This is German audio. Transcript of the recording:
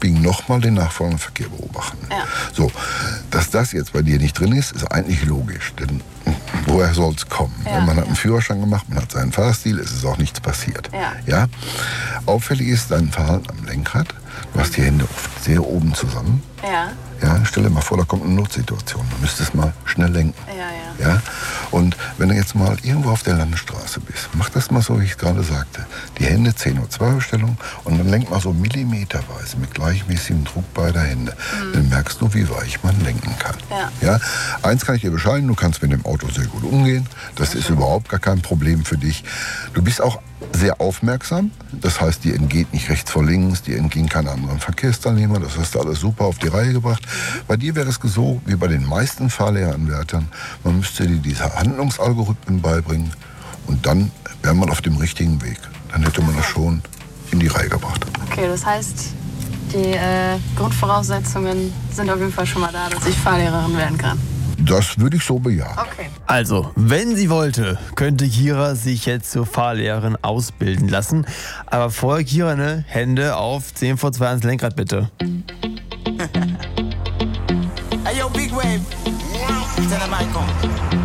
abbiegen, nochmal den nachfolgenden Verkehr beobachten. Ja. So, dass das jetzt bei dir nicht drin ist, ist eigentlich logisch. Denn woher soll es kommen? Ja, Man hat einen Führerschein gemacht, man hat seinen Fahrstil, es ist auch nichts passiert. Ja? Auffällig ist dein Verhalten am Lenkrad. Du hast die Hände oft sehr oben zusammen. Ja. Ja, stell dir mal vor, da kommt eine Notsituation. Du müsstest mal schnell lenken. Ja? Und wenn du jetzt mal irgendwo auf der Landstraße bist, mach das mal so, wie ich es gerade sagte. Die Hände 10:2-Stellung und dann lenk mal so millimeterweise mit gleichmäßigem Druck beider Hände. Dann merkst du, wie weich man lenken kann. Ja? Eins kann ich dir bescheiden, du kannst mit dem Auto sehr gut umgehen. Das ist überhaupt gar kein Problem für dich. Du bist auch sehr aufmerksam. Das heißt, dir entgeht nicht rechts vor links, dir entgehen keine anderen Verkehrsteilnehmer. Das hast du alles super auf die Reihe gebracht. Bei dir wäre es so, wie bei den meisten Fahrlehreranwärtern. Man müsste dir diese Handlungsalgorithmen beibringen und dann wäre man auf dem richtigen Weg. Dann hätte man das schon in die Reihe gebracht. Okay, das heißt, die Grundvoraussetzungen sind auf jeden Fall schon mal da, dass ich Fahrlehrerin werden kann. Das würde ich so bejahen. Okay. Also, wenn sie wollte, könnte Kira sich jetzt zur Fahrlehrerin ausbilden lassen. Aber vorher, Kira, ne? Hände auf 10:2 ans Lenkrad, bitte. Hey, yo, Big Wave. Tell them I come.